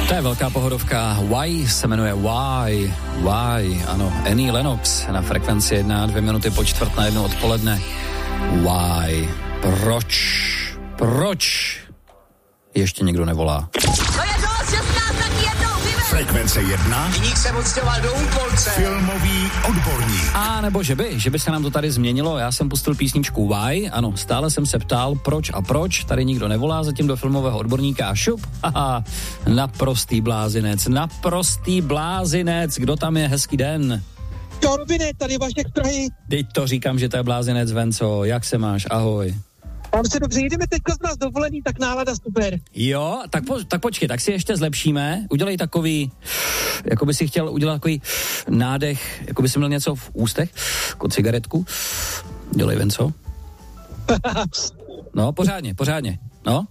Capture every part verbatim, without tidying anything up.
To je velká pohodovka. Why se jmenuje Why. Why, ano. Annie Lennox na frekvenci jedna, dvě minuty po čtvrt na jednu odpoledne. Why. Proč? Proč? Ještě někdo nevolá. To je dost, že jsi nás taky jednou vyvedl. Frekvence jedna. Viník se odstěhoval do Úpolce. Filmový odborník. A nebo že by, že by se nám to tady změnilo. Já jsem pustil písničku Why, ano, stále jsem se ptal, proč a proč, tady nikdo nevolá zatím do filmového odborníka a šup, haha, naprostý blázinec, naprostý blázinec, kdo tam je, hezký den. Čau, Robine, tady Vašek z Prahy. Teď to říkám, že to je blázinec, Venco, jak se máš, ahoj. Mám se dobře, jdeme teďka z nás dovolený, tak nálada super. Jo, tak, po, tak počkej, tak si ještě zlepšíme, udělej takový, jako by si chtěl udělat takový nádech, jako by si měl něco v ústech, jako cigaretku, dělej, Venco. No, pořádně, pořádně, no.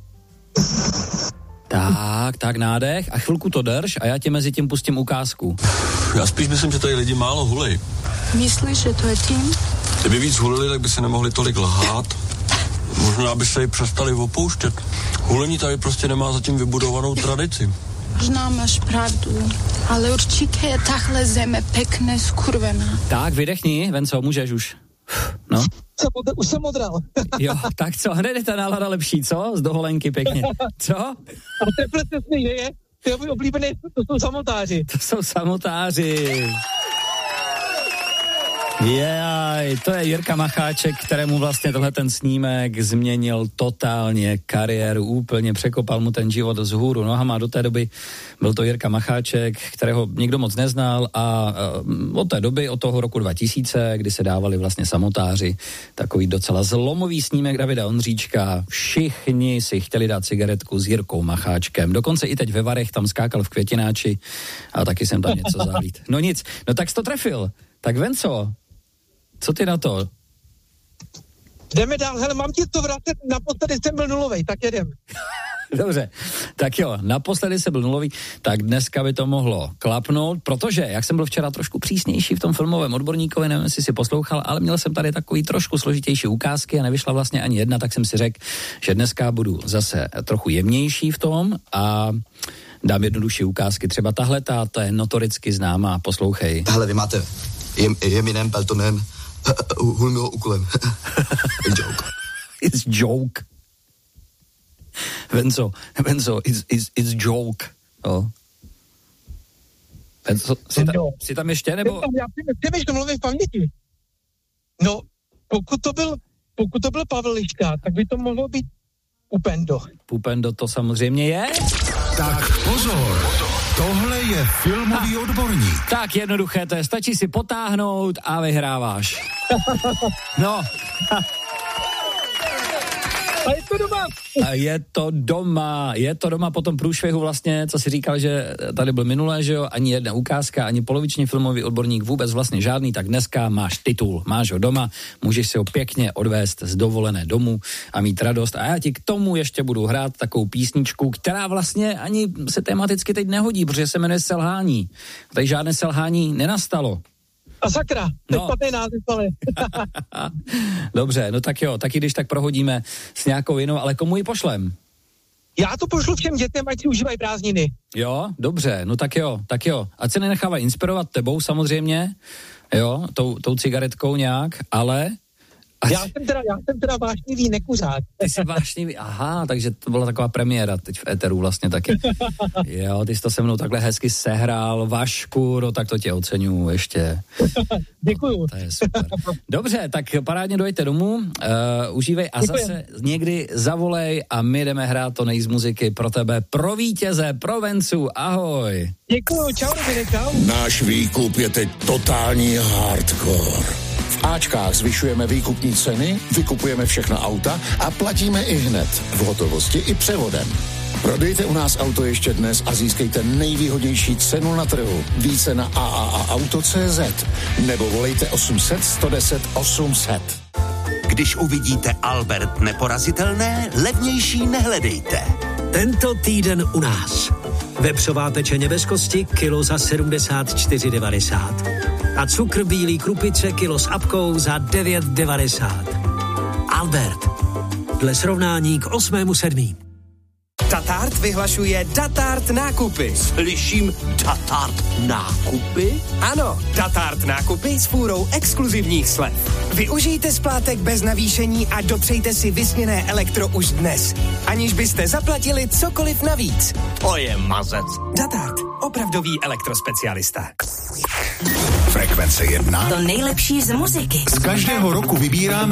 Tak, tak nádech a chvilku to drž a já tě mezi tím pustím ukázku. Já spíš myslím, že tady lidi málo hulej. Myslíš, že to je tím? Kdyby víc hulili, tak by se nemohli tolik lhát. Možná by se ji přestali opouštět. Hulení tady prostě nemá zatím vybudovanou tradici. Možná máš pravdu, ale určitě je tahle zeme pekne skurvená. Tak, vydechni, Venco, můžeš už. No. Už jsem odral. Jo, tak co, hned je ta nálada lepší, co? Z dovolenky pěkně. Co? A teple se směje, to je můj oblíbený, to jsou samotáři. To jsou samotáři. Jaj, to je Jirka Macháček, kterému vlastně tenhle ten snímek změnil totálně kariéru, úplně překopal mu ten život vzhůru nohama. Do té doby byl to Jirka Macháček, kterého nikdo moc neznal a uh, od té doby, od toho roku dva tisíce, kdy se dávali vlastně samotáři, takový docela zlomový snímek Davida Ondříčka. Všichni si chtěli dát cigaretku s Jirkou Macháčkem. Dokonce i teď ve Varech tam skákal v květináči a taky jsem tam něco zalít. No nic, no tak jsi to trefil. Tak Venco, co ty na to? Jdeme dál, hele, mám ti to vracet, naposledy jsem byl nulovej, tak jedem. Dobře, tak jo, naposledy jsem byl nulový, tak dneska by to mohlo klapnout, protože, jak jsem byl včera trošku přísnější v tom filmovém odborníkovi, nevím, jestli si poslouchal, ale měl jsem tady takový trošku složitější ukázky a nevyšla vlastně ani jedna, tak jsem si řekl, že dneska budu zase trochu jemnější v tom a dám jednodušší ukázky. Třeba tahle, ta, to je notoricky známá, poslouchej. Hele, vy máte jem, Eminem, Peltonem, Hulmiho úkolem. It's joke. It's joke. Venco, Venco, it's, it's, it's joke. No. Venco, jsi, ta, jsi tam ještě, nebo? Já přemýšlím, mluvím v paměti. No, pokud to byl, pokud to byl Pavel Liška, tak by to mohlo být Pupendo. Pupendo to samozřejmě je. Tak pozor, tohle je filmový odborník. Tak jednoduché to je, stačí si potáhnout a vyhráváš. No. A je to doma. A je to doma, je to doma po tom průšvihu vlastně, co si říkal, že tady byl minulé, že jo, ani jedna ukázka, ani poloviční filmový odborník, vůbec vlastně žádný, tak dneska máš titul, máš ho doma, můžeš si ho pěkně odvést z dovolené domů a mít radost a já ti k tomu ještě budu hrát takovou písničku, která vlastně ani se tematicky teď nehodí, protože se jmenuje Selhání. Tady žádné selhání nenastalo. A sakra, to je no. špatný název, ale. Dobře, no tak jo, taky když tak prohodíme s nějakou jinou, ale komu ji pošlem? Já to pošlu všem dětem, ať si užívají prázdniny. Jo, dobře, no tak jo, tak jo. Ať se nenechávají inspirovat tebou samozřejmě, jo, tou, tou cigaretkou nějak, ale... Ať... Já jsem teda, já jsem teda vášnivý nekuřák. Ty jsi vášnivý, aha, takže to byla taková premiéra teď v éteru vlastně taky. Jo, ty jsi to se mnou takhle hezky sehrál, Vašku, no tak to tě oceňuju ještě. Děkuju. No, to je super. Dobře, tak parádně dojďte domů, uh, užívej a Děkujem. Zase někdy zavolej a my jdeme hrát to nej z muziky pro tebe, pro vítěze, pro Vencu, ahoj. Děkuju, čau, Robine, čau. Náš výkup je teď totální hardcore. V Ačkách zvyšujeme výkupní ceny, vykupujeme všechna auta a platíme i hned, v hotovosti i převodem. Prodejte u nás auto ještě dnes a získejte nejvýhodnější cenu na trhu. Více na a a a auto tečka cé zet nebo volejte osm set, sto deset, osm set. Když uvidíte Albert neporazitelné, levnější nehledejte. Tento týden u nás. Vepřová pečeně bez kosti, kilo za sedmdesát čtyři devadesát. A cukr bílý krupice, kilo s apkou za devět devadesát. Albert. Dle srovnání k osmému sedmý. Tatáč Datart vyhlašuje Datart nákupy. Slyším Datart nákupy? Ano, Datart nákupy s fůrou exkluzivních slev. Využijte splátek bez navýšení a dopřejte si vysněné elektro už dnes, aniž byste zaplatili cokoliv navíc. To je mazec. Datart, opravdový elektrospecialista. Frekvence jedna. To nejlepší z muziky. Z každého roku vybíráme